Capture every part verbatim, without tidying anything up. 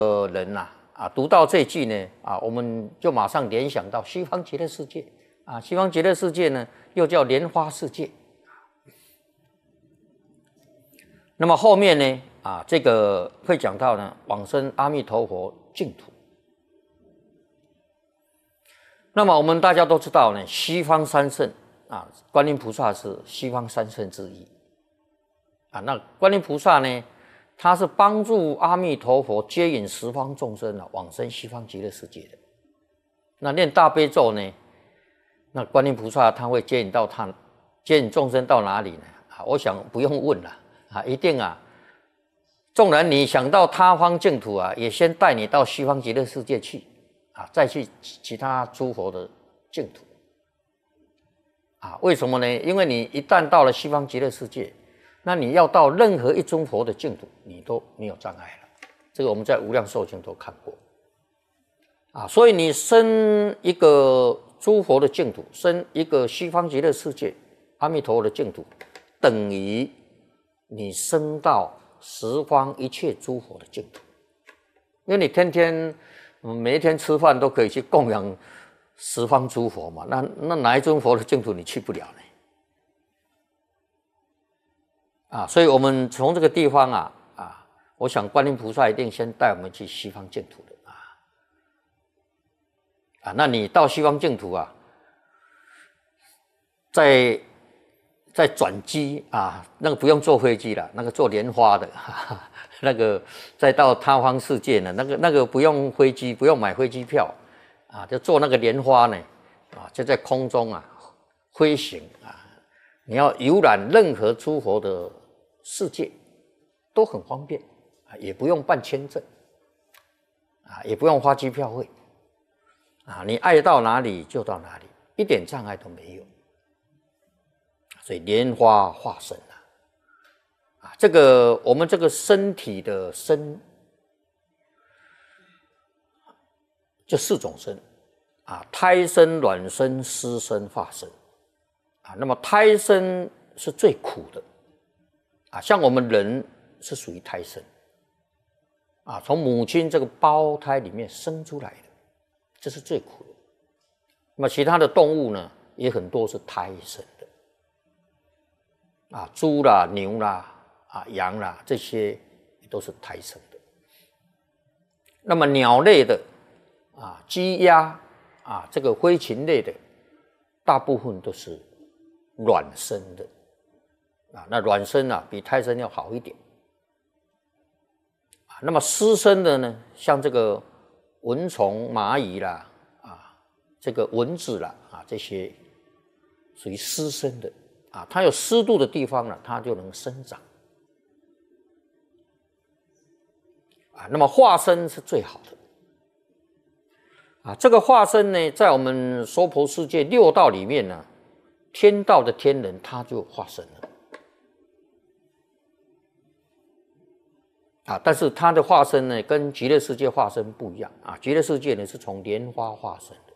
呃人呐、啊，啊，读到这句呢，啊，我们就马上联想到西方极乐世界啊，西方极乐世界呢，又叫莲花世界。那么后面呢，啊，这个会讲到呢，往生阿弥陀佛净土。那么我们大家都知道呢，西方三圣啊，观音菩萨是西方三圣之一啊。那观音菩萨呢，他是帮助阿弥陀佛接引十方众生啊，往生西方极乐世界的。那念大悲咒呢，那观音菩萨他会接引到他接引众生到哪里呢？啊，我想不用问了啊，一定啊。纵然你想到他方净土啊，也先带你到西方极乐世界去啊，再去其他诸佛的净土啊。为什么呢？因为你一旦到了西方极乐世界，那你要到任何一尊佛的净土，你都没有障碍了。这个我们在无量寿经都看过啊。所以你生一个诸佛的净土，生一个西方极乐世界阿弥陀佛的净土，等于你生到十方一切诸佛的净土。因为你天天、嗯、每一天吃饭都可以去供养十方诸佛嘛，那那哪一尊佛的净土你去不了呢？啊，所以我们从这个地方啊啊，我想观音菩萨一定先带我们去西方净土的啊啊，那你到西方净土啊，再再转机啊，那个不用坐飞机了，那个坐莲花的，哈哈，那个再到他方世界呢，那个那个不用飞机，不用买飞机票啊，就坐那个莲花呢啊，就在空中啊飞行啊，你要游览任何诸佛的世界都很方便啊，也不用办签证啊，也不用花机票费啊，你爱到哪里就到哪里，一点障碍都没有。所以莲花化身啊，啊，这个我们这个身体的身，就四种身啊，胎生、卵生、湿生、化身啊。那么胎生是最苦的啊，像我们人是属于胎生啊，从母亲这个胞胎里面生出来的，这是最苦的。那么其他的动物呢，也很多是胎生的。啊，猪啦、牛啦、啊羊啦，这些都是胎生的。那么鸟类的啊，鸡鸭啊，这个飞禽类的，大部分都是卵生的啊。那卵生啊，比胎生要好一点啊。那么湿生的呢，像这个蚊虫、蚂蚁啦，啊，这个蚊子啦，啊，这些属于湿生的。啊，它有湿度的地方呢，它就能生长。啊，那么化身是最好的。啊，这个化身呢，在我们娑婆世界六道里面呢，天道的天人他就化身了。啊，但是他的化身呢，跟极乐世界化身不一样啊。极乐世界呢是从莲花化身的。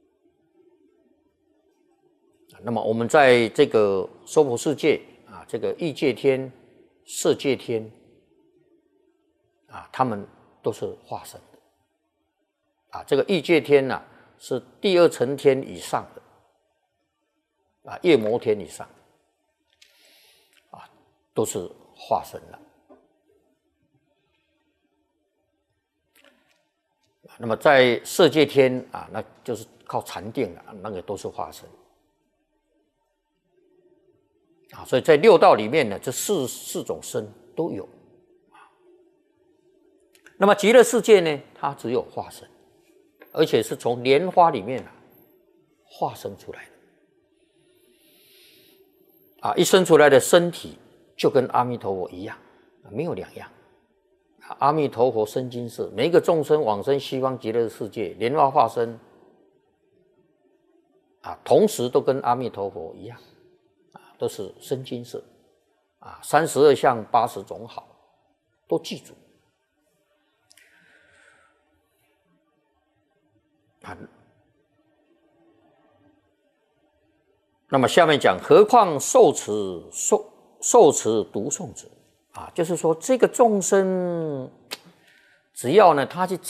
那么我们在这个娑婆世界啊，这个欲界天、色界天啊，他们都是化身的啊。这个欲界天呢、啊，是第二层天以上的啊，夜摩天以上啊，都是化身了。那么在色界天啊，那就是靠禅定了，那个都是化身。啊，所以在六道里面呢，这四四种身都有。那么极乐世界呢，它只有化身，而且是从莲花里面啊化生出来的。啊，一生出来的身体就跟阿弥陀佛一样，没有两样。阿弥陀佛身金色，每一个众生往生西方极乐世界，莲花化身啊，同时都跟阿弥陀佛一样。都是身金色啊，三十二相八十种好，都记住啊。那么下面讲，何况受持受受持读诵者啊，就是说这个众生只要呢他去